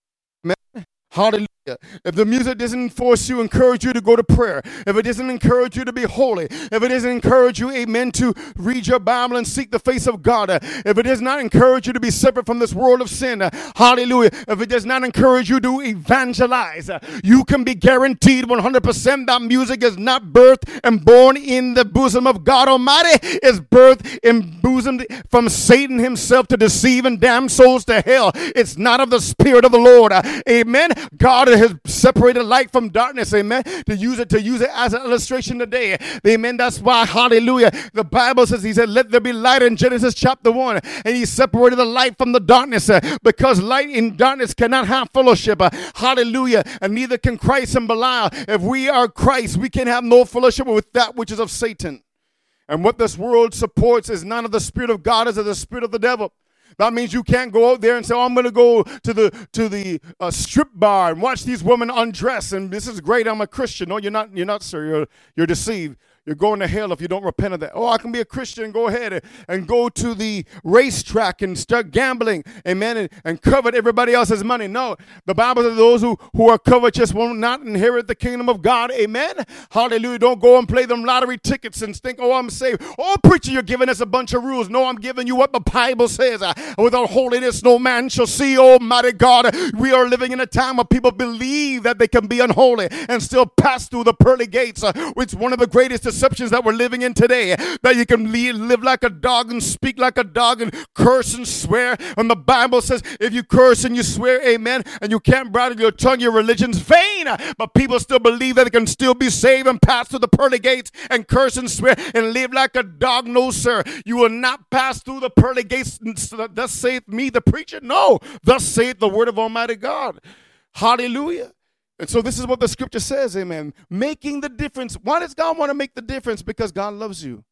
amen? Hallelujah. If the music doesn't force you, encourage you to go to prayer, if it doesn't encourage you to be holy, if it doesn't encourage you, amen, to read your Bible and seek the face of God, if it does not encourage you to be separate from this world of sin, hallelujah, if it does not encourage you to evangelize, you can be guaranteed one hundred percent that music is not birthed and born in the bosom of God Almighty. It's birthed and bosomed from Satan himself to deceive and damn souls to hell. It's not of the Spirit of the Lord. Amen. God has separated light from darkness, amen, to use it to use it as an illustration today, amen. That's why, hallelujah, the Bible says, he said, let there be light in Genesis chapter one, and he separated the light from the darkness, uh, because light and darkness cannot have fellowship, uh, hallelujah, and neither can Christ and Belial. If we are Christ, we can have no fellowship with that which is of Satan. And what this world supports is none of the Spirit of God, is of the spirit of the devil. That means you can't go out there and say, oh, I'm going to go to the to the uh, strip bar and watch these women undress, and this is great, I'm a Christian. No, you're not, you're not, sir. You're, you're deceived. You're going to hell if you don't repent of that. Oh, I can be a Christian. Go ahead and go to the racetrack and start gambling, amen, and, and covet everybody else's money. No, the Bible says those who, who are covetous will not inherit the kingdom of God, amen. Hallelujah. Don't go and play them lottery tickets and think, oh, I'm saved. Oh, preacher, you're giving us a bunch of rules. No, I'm giving you what the Bible says. Uh, without holiness, no man shall see, almighty God. We are living in a time where people believe that they can be unholy and still pass through the pearly gates. Uh, it's one of the greatest deceptions that we're living in today, that you can live, live like a dog and speak like a dog and curse and swear. And the Bible says if you curse and you swear, amen, and you can't bridle your tongue, your religion's vain. But people still believe that they can still be saved and pass through the pearly gates and curse and swear and live like a dog. No, sir. You will not pass through the pearly gates. Thus saith me, the preacher. No, thus saith the word of Almighty God. Hallelujah. And so this is what the scripture says, amen. Making the difference. Why does God want to make the difference? Because God loves you.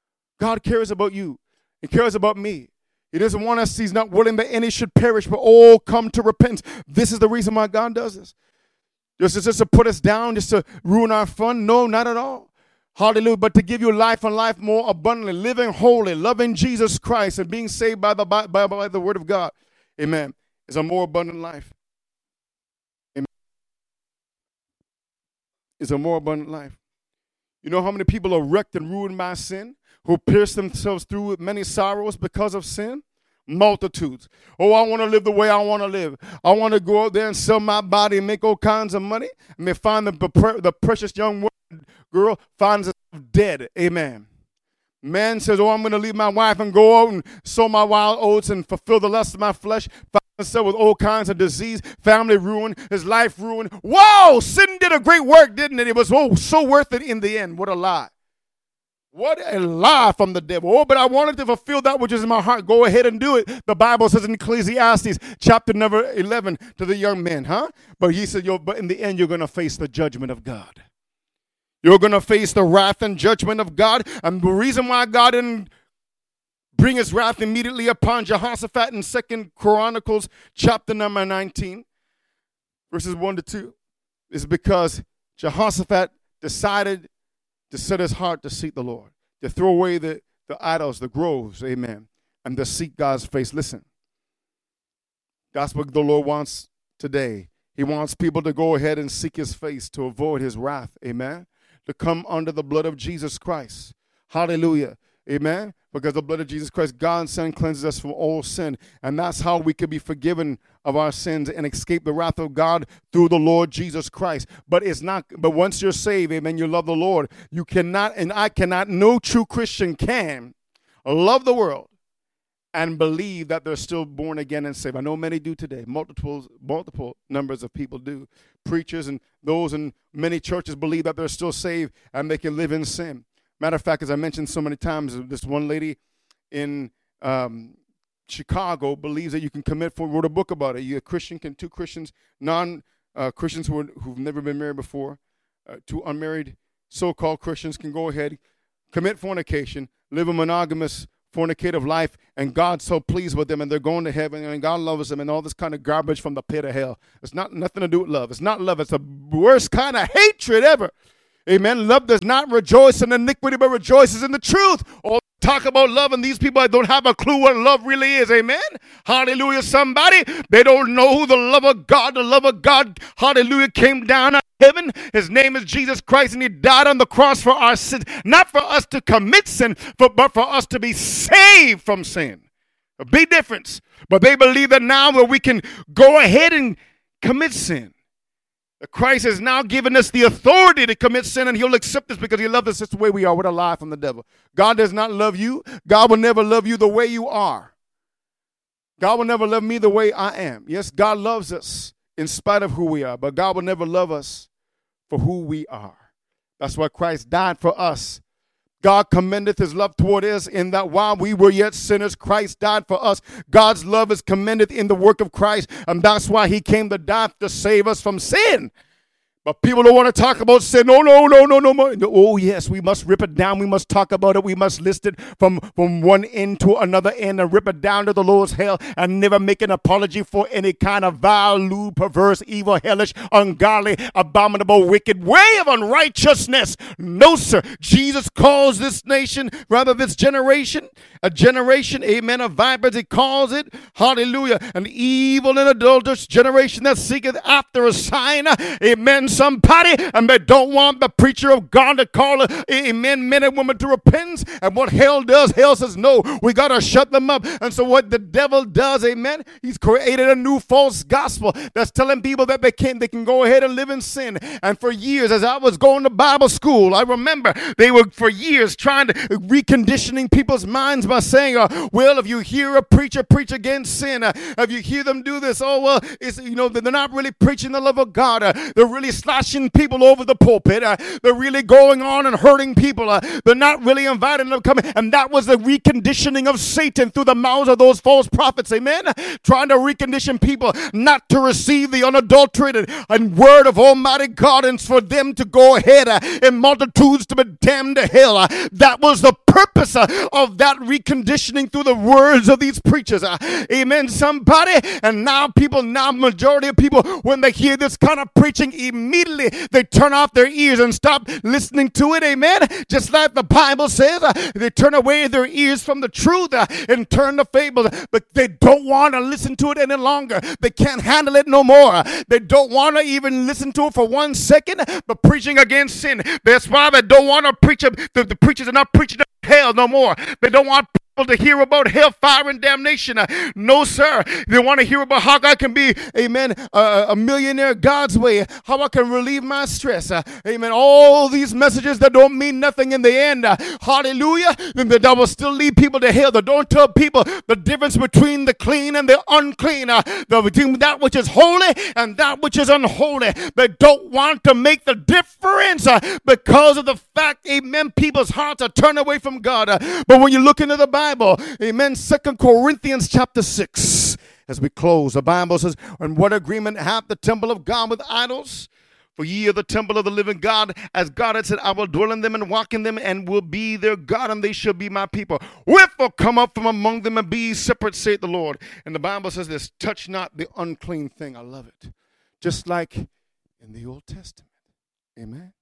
God cares about you. He cares about me. He doesn't want us, he's not willing that any should perish, but all come to repentance. This is the reason why God does this. Just, just to put us down, just to ruin our fun? No, not at all. Hallelujah. But to give you life and life more abundantly, living holy, loving Jesus Christ, and being saved by the, by, by, by the word of God. Amen. Is a more abundant life. Is a more abundant life. You know how many people are wrecked and ruined by sin, who pierce themselves through with many sorrows because of sin? Multitudes. Oh, I want to live the way I want to live. I want to go out there and sell my body and make all kinds of money. I may find the, the precious young woman, girl finds herself dead. Amen. Man says, oh, I'm going to leave my wife and go out and sow my wild oats and fulfill the lust of my flesh. Find himself with all kinds of disease, family ruined, his life ruined. Whoa, sin did a great work, didn't it? It was oh, so worth it in the end. What a lie. What a lie from the devil. Oh, but I wanted to fulfill that which is in my heart. Go ahead and do it. The Bible says in Ecclesiastes chapter number eleven to the young men, huh? But he said, Yo, but in the end, you're going to face the judgment of God. You're going to face the wrath and judgment of God. And the reason why God didn't bring his wrath immediately upon Jehoshaphat in Second Chronicles chapter number nineteen, verses one to two, is because Jehoshaphat decided to set his heart to seek the Lord, to throw away the, the idols, the groves, amen, and to seek God's face. Listen, that's what the Lord wants today. He wants people to go ahead and seek his face to avoid his wrath, amen, to come under the blood of Jesus Christ. Hallelujah. Amen. Because the blood of Jesus Christ, God's Son, cleanses us from all sin. And that's how we can be forgiven of our sins and escape the wrath of God through the Lord Jesus Christ. But it's not, but once you're saved, amen, you love the Lord. You cannot, and I cannot, no true Christian can love the world and believe that they're still born again and saved. I know many do today. Multiple, multiple numbers of people do. Preachers and those in many churches believe that they're still saved and they can live in sin. Matter of fact, as I mentioned so many times, this one lady in um, Chicago believes that you can commit for, wrote a book about it. You a Christian, can two Christians, non-Christians uh, who are, who've never been married before, uh, two unmarried so-called Christians can go ahead, commit fornication, live a monogamous fornicative life, and God's so pleased with them, and they're going to heaven, and God loves them, and all this kind of garbage from the pit of hell. It's not nothing to do with love. It's not love. It's the worst kind of hatred ever. Amen. Love does not rejoice in iniquity, but rejoices in the truth. All talk about love, and these people don't have a clue what love really is. Amen. Hallelujah. Somebody, they don't know who the love of God, the love of God, hallelujah, came down out of heaven. His name is Jesus Christ, and he died on the cross for our sins. Not for us to commit sin, but, but for us to be saved from sin. A big difference. But they believe that now that we can go ahead and commit sin. Christ has now given us the authority to commit sin, and he'll accept us because he loves us just the way we are. What a lie from the devil. God does not love you. God will never love you the way you are. God will never love me the way I am. Yes, God loves us in spite of who we are, but God will never love us for who we are. That's why Christ died for us. God commendeth his love toward us in that while we were yet sinners, Christ died for us. God's love is commended in the work of Christ, and that's why he came to die to save us from sin. But people don't want to talk about sin. No, no, no, no, no, no. Oh, yes, we must rip it down. We must talk about it. We must list it from, from one end to another end and rip it down to the lowest hell and never make an apology for any kind of vile, lewd, perverse, evil, hellish, ungodly, abominable, wicked way of unrighteousness. No, sir. Jesus calls this nation, rather this generation, a generation, amen, of vipers. He calls it, hallelujah, an evil and adulterous generation that seeketh after a sign, amen, somebody, and they don't want the preacher of God to call it, amen, men and women to repentance. And what hell does, hell says, no, we got to shut them up. And so what the devil does, amen, he's created a new false gospel that's telling people that they can, they can go ahead and live in sin. And for years, as I was going to Bible school, I remember they were for years trying to reconditioning people's minds by saying, uh, well, if you hear a preacher preach against sin, uh, if you hear them do this, oh, well, it's, you know, they're not really preaching the love of God. Uh, they're really slashing people over the pulpit. Uh, they're really going on and hurting people. Uh, they're not really inviting them to come. And that was the reconditioning of Satan through the mouths of those false prophets. Amen. Trying to recondition people not to receive the unadulterated and word of Almighty God, and for them to go ahead uh, in multitudes to be damned to hell. Uh, that was the purpose uh, of that reconditioning through the words of these preachers. Uh, amen, somebody. And now people, now majority of people, when they hear this kind of preaching, immediately they turn off their ears and stop listening to it. Amen. Just like the Bible says, uh, they turn away their ears from the truth uh, and turn to fables. But they don't want to listen to it any longer. They can't handle it no more. They don't want to even listen to it for one second. But preaching against sin, that's why they don't want to preach. The, the preachers are not preaching hell no more. They don't want people to hear about hellfire and damnation. Uh, no, sir. They want to hear about how God can be, amen, uh, a millionaire God's way, how I can relieve my stress. Uh, amen. All these messages that don't mean nothing in the end. Uh, hallelujah. That will still lead people to hell. That don't tell people the difference between the clean and the unclean. Uh, the, between that which is holy and that which is unholy. They don't want to make the difference uh, because of the fact, amen, people's hearts are turned away from God. Uh, but when you look into the Bible, Bible, amen, Second Corinthians chapter six, as we close, the Bible says, and what agreement hath the temple of God with idols? For ye are the temple of the living God, as God had said, I will dwell in them and walk in them, and will be their God, and they shall be my people. Wherefore come up from among them and be ye separate, saith the Lord. And the Bible says this, touch not the unclean thing. I love it. Just like in the Old Testament. Amen.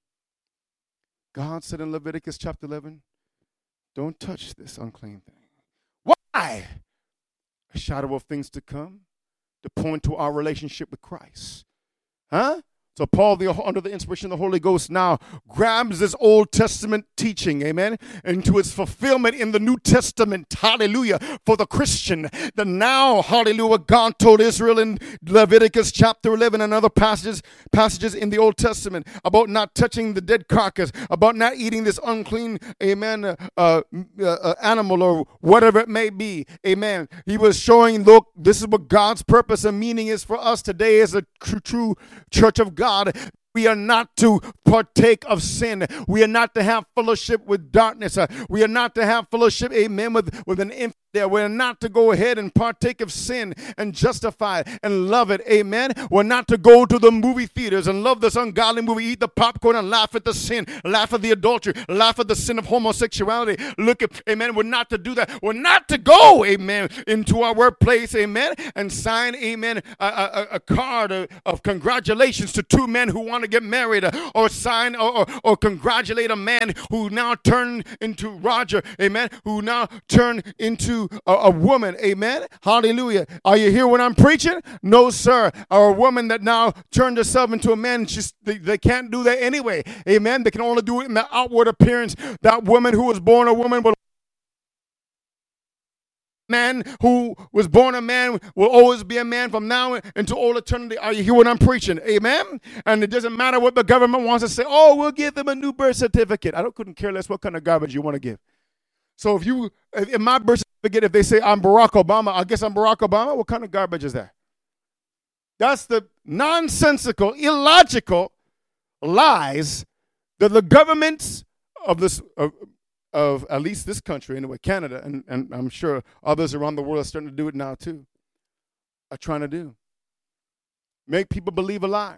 God said in Leviticus chapter eleven, don't touch this unclean thing. Why? A shadow of things to come, to point to our relationship with Christ. Huh? So Paul, the, under the inspiration of the Holy Ghost, now grabs this Old Testament teaching, amen, into its fulfillment in the New Testament, hallelujah, for the Christian. That now, hallelujah, God told Israel in Leviticus chapter eleven and other passages, passages in the Old Testament about not touching the dead carcass, about not eating this unclean, amen, uh, uh, uh, animal or whatever it may be, amen. He was showing, look, this is what God's purpose and meaning is for us today as a true, true church of God. God. We are not to partake of sin. We are not to have fellowship with darkness. Uh, we are not to have fellowship, amen, with, with an infidel. We're not to go ahead and partake of sin and justify it and love it, amen. We're not to go to the movie theaters and love this ungodly movie, eat the popcorn and laugh at the sin, laugh at the adultery, laugh at the sin of homosexuality. Look at, amen, we're not to do that. We're not to go, amen, into our workplace, amen, and sign, amen, a, a, a card of, of congratulations to two men who want to get married, or sign or, or, or congratulate a man who now turned into Roger, amen, who now turned into a, a woman, amen, hallelujah. Are you here when I'm preaching? No, sir. Or a woman that now turned herself into a man, she's, they, they can't do that anyway, amen. They can only do it in the outward appearance. That woman who was born a woman will man who was born a man will always be a man from now into all eternity. Are you hear what I'm preaching? Amen. And it doesn't matter what the government wants to say. Oh, we'll give them a new birth certificate. I don't couldn't care less what kind of garbage you want to give. So if you, in my birth certificate, if they say I'm Barack Obama, I guess I'm Barack Obama. What kind of garbage is that? That's the nonsensical, illogical lies that the governments of this. Uh, of at least this country, anyway, Canada, and, and I'm sure others around the world are starting to do it now too, are trying to do. Make people believe a lie.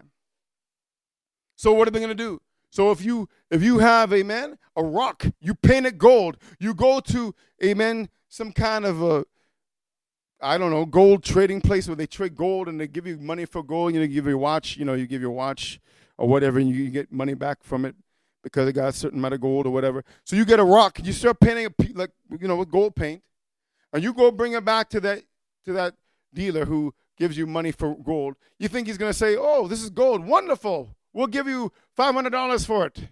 So what are they going to do? So if you if you have, amen, a rock, you paint it gold, you go to, amen, some kind of a, I don't know, gold trading place where they trade gold and they give you money for gold, you know, you give your watch, you know, you give your watch or whatever, and you get money back from it, because it got a certain amount of gold or whatever. So you get a rock, you start painting a, like, you know, with gold paint, and you go bring it back to that to that dealer who gives you money for gold. You think he's going to say, oh, this is gold, wonderful, we'll give you five hundred dollars for it.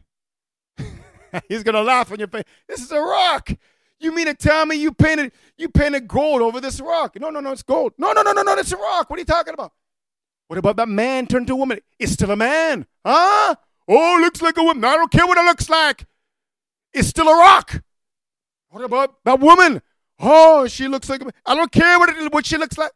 He's going to laugh in your face. This is a rock. You mean to tell me you painted you painted gold over this rock? No, no, no, it's gold. No, no, no, no, no, it's a rock. What are you talking about? What about that man turned to a woman? It's still a man. Huh? Oh, looks like a woman. I don't care what it looks like. It's still a rock. What about that woman? Oh, she looks like a man. I don't care what, it, what she looks like.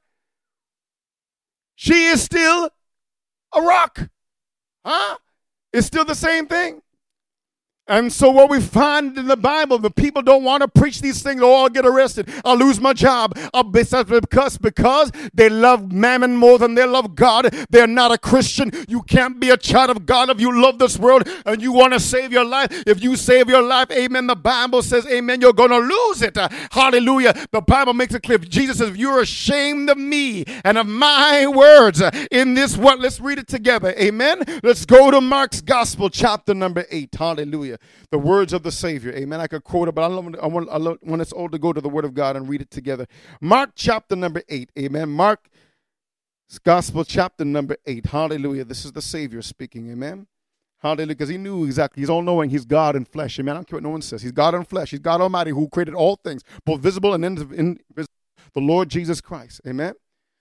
She is still a rock. Huh? It's still the same thing. And so what we find in the Bible, the people don't want to preach these things. Oh, I'll get arrested. I'll lose my job. I'll be because, because they love mammon more than they love God. They're not a Christian. You can't be a child of God if you love this world and you want to save your life. If you save your life, amen, the Bible says, amen, you're going to lose it. Uh, hallelujah. The Bible makes it clear. Jesus says, if you're ashamed of me and of my words uh, in this what? Let's read it together. Amen. Let's go to Mark's Gospel, chapter number eight. Hallelujah. The words of the Savior. Amen. I could quote it, but I, love, I, want, I love, want us all to go to the Word of God and read it together. Mark chapter number eight. Amen. Mark's Gospel chapter number eight. Hallelujah. This is the Savior speaking. Amen. Hallelujah. Because he knew exactly. He's all knowing. He's God in flesh. Amen. I don't care what no one says. He's God in flesh. He's God Almighty who created all things, both visible and invisible. The Lord Jesus Christ. Amen.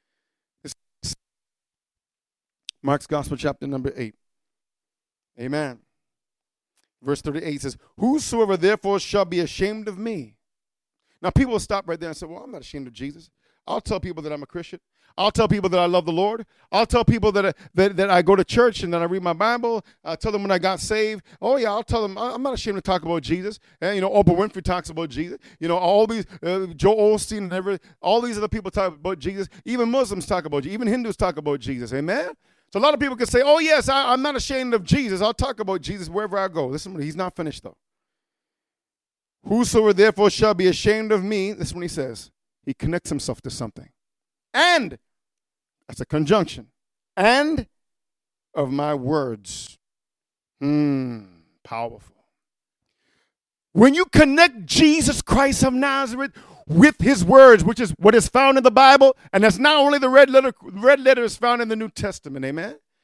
Mark's Gospel chapter number eight. Amen. Verse thirty-eight says, whosoever therefore shall be ashamed of me. Now people will stop right there and say, well, I'm not ashamed of Jesus. I'll tell people that I'm a Christian. I'll tell people that I love the Lord. I'll tell people that I, that, that I go to church and that I read my Bible. I'll tell them when I got saved. Oh, yeah, I'll tell them I'm not ashamed to talk about Jesus. And, you know, Oprah Winfrey talks about Jesus. You know, all these, uh, Joel Osteen and every, all these other people talk about Jesus. Even Muslims talk about Jesus. Even Hindus talk about Jesus. Amen? So a lot of people can say, oh, yes, I, I'm not ashamed of Jesus. I'll talk about Jesus wherever I go. Listen, he's not finished, though. Whosoever therefore shall be ashamed of me, this is what he says. He connects himself to something. And, that's a conjunction, and of my words. Hmm, powerful. When you connect Jesus Christ of Nazareth with his words, which is what is found in the Bible, and that's not only the red letter, red letter is found in the New Testament, amen?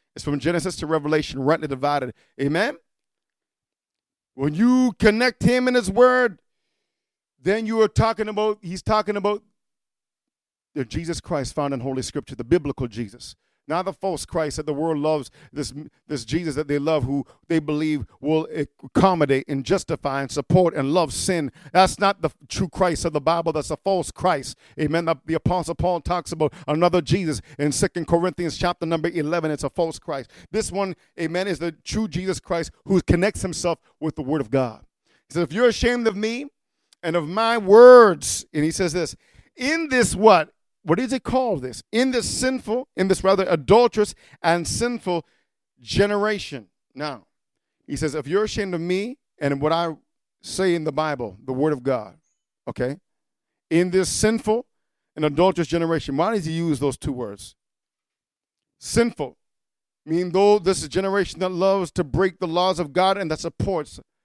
It's from Genesis to Revelation, rightly divided. Amen? When you connect him and his word, then you are talking about, he's talking about the Jesus Christ found in Holy Scripture, the biblical Jesus. Not the false Christ that the world loves, this, this Jesus that they love, who they believe will accommodate and justify and support and love sin. That's not the true Christ of the Bible. That's a false Christ. Amen. The, the Apostle Paul talks about another Jesus in Second Corinthians chapter number eleven. It's a false Christ. This one, amen, is the true Jesus Christ who connects himself with the Word of God. He says, if you're ashamed of me and of my words, and he says this, in this what? What is it called this? In this sinful, in this rather adulterous and sinful generation. Now, he says, if you're ashamed of me and what I say in the Bible, the Word of God, okay, in this sinful and adulterous generation, why does he use those two words? Sinful, meaning though this is a generation that loves to break the laws of God and that supports